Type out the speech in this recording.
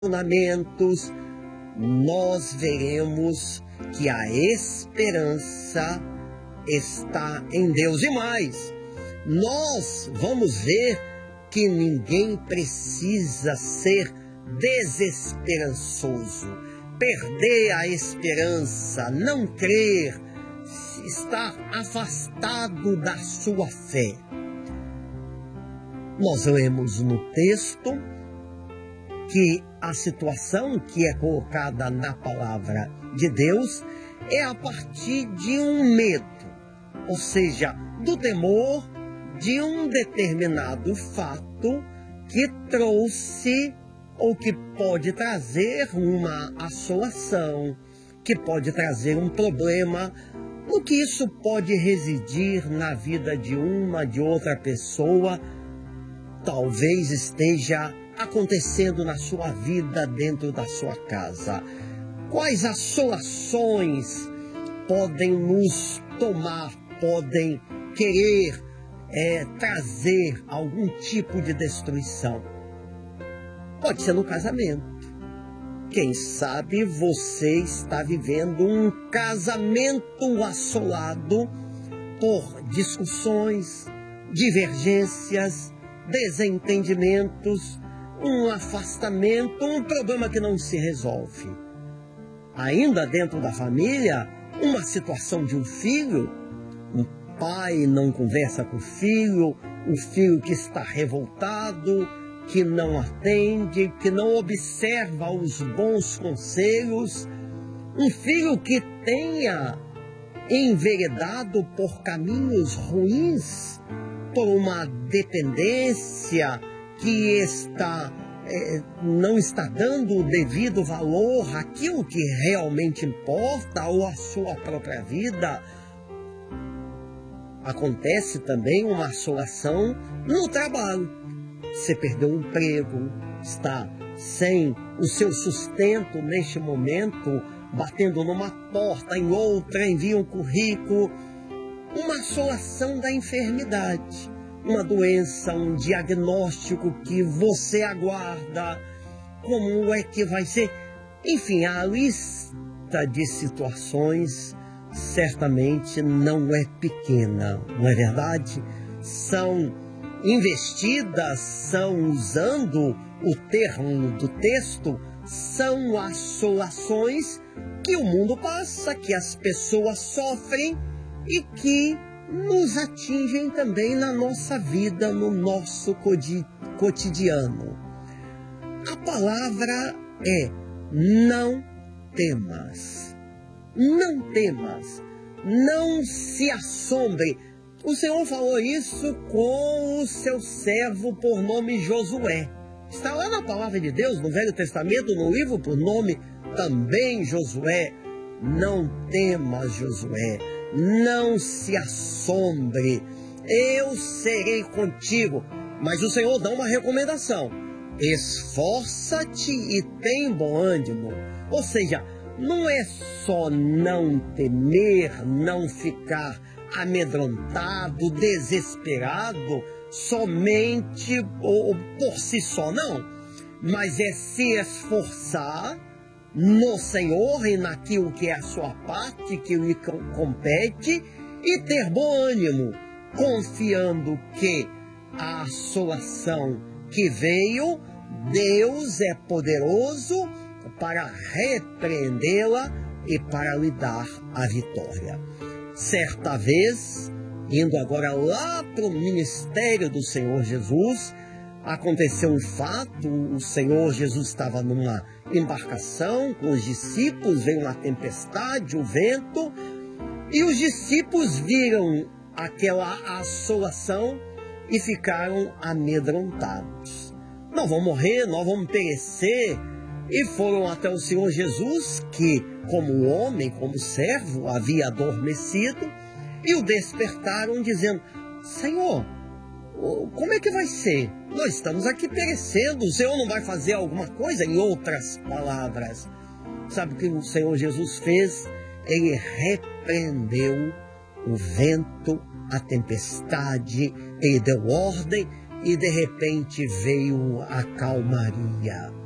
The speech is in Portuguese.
relacionamentos, nós veremos que a esperança está em Deus. E mais, nós vamos ver que ninguém precisa ser desesperançoso, perder a esperança, não crer, estar afastado da sua fé. Nós lemos no texto que a situação que é colocada na palavra de Deus é a partir de um medo, ou seja, do temor de um determinado fato que trouxe ou que pode trazer uma assolação, que pode trazer um problema, no que isso pode residir na vida de uma, de outra pessoa, talvez esteja acontecendo na sua vida dentro da sua casa. Quais assolações podem nos tomar, podem querer trazer algum tipo de destruição? Pode ser no casamento. Quem sabe você está vivendo um casamento assolado por discussões, divergências, desentendimentos, um afastamento, um problema que não se resolve. Ainda dentro da família, uma situação de um filho, o pai não conversa com o filho que está revoltado, que não atende, que não observa os bons conselhos, um filho que tenha enveredado por caminhos ruins, por uma dependência que não está dando o devido valor àquilo que realmente importa ou à sua própria vida. Acontece também uma assolação no trabalho. Você perdeu o emprego, está sem o seu sustento neste momento, batendo numa porta, em outra, envia um currículo. Uma assolação da enfermidade, uma doença, um diagnóstico que você aguarda, como é que vai ser? Enfim, a lista de situações certamente não é pequena, não é verdade? São investidas, são, usando o termo do texto, são assolações que o mundo passa, que as pessoas sofrem e que nos atingem também na nossa vida, no nosso cotidiano. A palavra é: não temas. Não temas. Não se assombre. O Senhor falou isso com o seu servo por nome Josué. Está lá na palavra de Deus, no Velho Testamento, no livro por nome também Josué. Não temas, Josué. Não se assombre. Eu serei contigo. Mas o Senhor dá uma recomendação: esforça-te e tem bom ânimo. Ou seja, não é só não temer, não ficar amedrontado, desesperado, somente ou por si só, não. Mas é se esforçar no Senhor e naquilo que é a sua parte, que lhe compete, e ter bom ânimo, confiando que a assolação que veio, Deus é poderoso para repreendê-la e para lhe dar a vitória. Certa vez, indo agora lá para o ministério do Senhor Jesus, aconteceu um fato. O Senhor Jesus estava numa embarcação com os discípulos, veio uma tempestade, o vento, e os discípulos viram aquela assolação e ficaram amedrontados. Nós vamos morrer, nós vamos perecer. E foram até o Senhor Jesus, que como homem, como servo, havia adormecido, e o despertaram dizendo: Senhor, como é que vai ser? Nós estamos aqui perecendo, o Senhor não vai fazer alguma coisa? Em outras palavras, sabe o que o Senhor Jesus fez? Ele repreendeu o vento, a tempestade, ele deu ordem e de repente veio a calmaria.